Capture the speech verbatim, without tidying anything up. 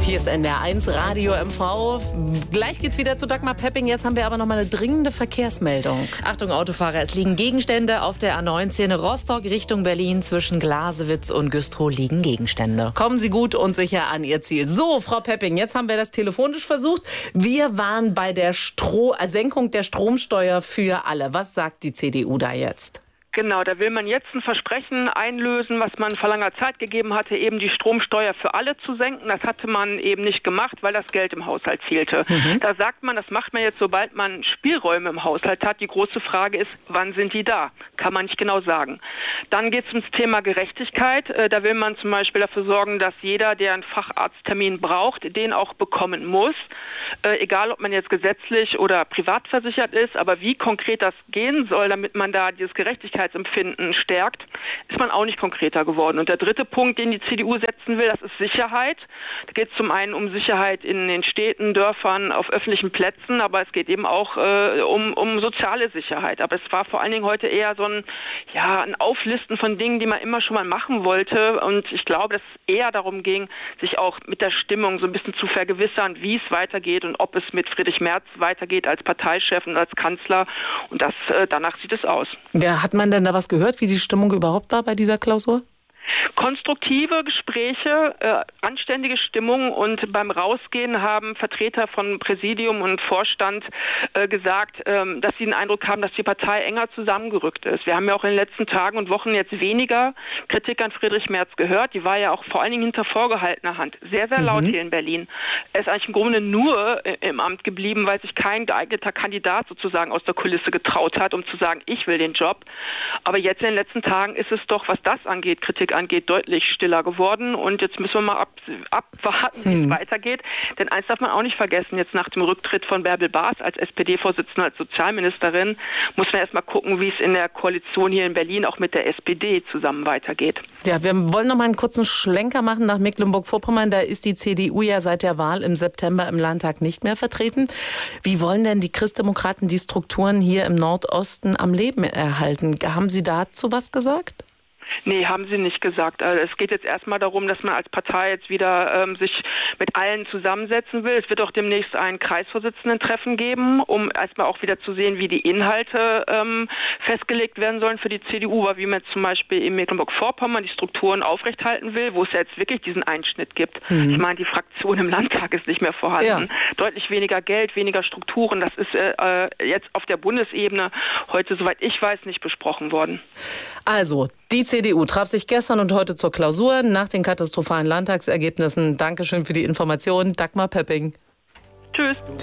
Hier ist N D R eins Radio M V. Gleich geht's wieder zu Dagmar Pepping. Jetzt haben wir aber noch mal eine dringende Verkehrsmeldung. Achtung Autofahrer, es liegen Gegenstände auf der A neunzehn Rostock Richtung Berlin. Zwischen Glasewitz und Güstrow liegen Gegenstände. Kommen Sie gut und sicher an Ihr Ziel. So, Frau Pepping, jetzt haben wir das telefonisch versucht. Wir waren bei der Stro- Senkung der Stromsteuer für alle. Was sagt die C D U da jetzt? Genau, da will man jetzt ein Versprechen einlösen, was man vor langer Zeit gegeben hatte, eben die Stromsteuer für alle zu senken. Das hatte man eben nicht gemacht, weil das Geld im Haushalt fehlte. Mhm. Da sagt man, das macht man jetzt, sobald man Spielräume im Haushalt hat. Die große Frage ist, wann sind die da? Kann man nicht genau sagen. Dann geht es ums Thema Gerechtigkeit. Da will man zum Beispiel dafür sorgen, dass jeder, der einen Facharzttermin braucht, den auch bekommen muss. Egal, ob man jetzt gesetzlich oder privat versichert ist. Aber wie konkret das gehen soll, damit man da dieses Gerechtigkeit Empfinden stärkt, ist man auch nicht konkreter geworden. Und der dritte Punkt, den die C D U setzen will, das ist Sicherheit. Da geht es zum einen um Sicherheit in den Städten, Dörfern, auf öffentlichen Plätzen, aber es geht eben auch äh, um, um soziale Sicherheit. Aber es war vor allen Dingen heute eher so ein, ja, ein Auflisten von Dingen, die man immer schon mal machen wollte. Und ich glaube, dass es eher darum ging, sich auch mit der Stimmung so ein bisschen zu vergewissern, wie es weitergeht und ob es mit Friedrich Merz weitergeht als Parteichef und als Kanzler. Und das, äh, danach sieht es aus. Ja, hat man denn da was gehört, wie die Stimmung überhaupt war bei dieser Klausur? Konstruktive Gespräche, äh, anständige Stimmung, und beim Rausgehen haben Vertreter von Präsidium und Vorstand äh, gesagt, ähm, dass sie den Eindruck haben, dass die Partei enger zusammengerückt ist. Wir haben ja auch in den letzten Tagen und Wochen jetzt weniger Kritik an Friedrich Merz gehört. Die war ja auch vor allen Dingen hinter vorgehaltener Hand sehr, sehr laut mhm. hier in Berlin. Er ist eigentlich im Grunde nur äh, im Amt geblieben, weil sich kein geeigneter Kandidat sozusagen aus der Kulisse getraut hat, um zu sagen, ich will den Job. Aber jetzt in den letzten Tagen ist es doch, was das angeht, Kritik angeht, deutlich stiller geworden, und jetzt müssen wir mal ab, abwarten, wie hm. es weitergeht. Denn eins darf man auch nicht vergessen, jetzt nach dem Rücktritt von Bärbel Baas als S P D-Vorsitzende, als Sozialministerin, muss man erst mal gucken, wie es in der Koalition hier in Berlin auch mit der S P D zusammen weitergeht. Ja, wir wollen noch mal einen kurzen Schlenker machen nach Mecklenburg-Vorpommern. Da ist die C D U ja seit der Wahl im September im Landtag nicht mehr vertreten. Wie wollen denn die Christdemokraten die Strukturen hier im Nordosten am Leben erhalten? Haben Sie dazu was gesagt? Nee, haben sie nicht gesagt. Also es geht jetzt erstmal darum, dass man als Partei jetzt wieder ähm, sich mit allen zusammensetzen will. Es wird auch demnächst ein Kreisvorsitzenden-Treffen geben, um erstmal auch wieder zu sehen, wie die Inhalte ähm, festgelegt werden sollen für die C D U, aber wie man zum Beispiel in Mecklenburg-Vorpommern die Strukturen aufrechthalten will, wo es ja jetzt wirklich diesen Einschnitt gibt. Mhm. Ich meine, die Fraktion im Landtag ist nicht mehr vorhanden. Ja. Deutlich weniger Geld, weniger Strukturen. Das ist äh, jetzt auf der Bundesebene heute, soweit ich weiß, nicht besprochen worden. Also, die C D U traf sich gestern und heute zur Klausur nach den katastrophalen Landtagsergebnissen. Dankeschön für die Information, Dagmar Pepping. Tschüss.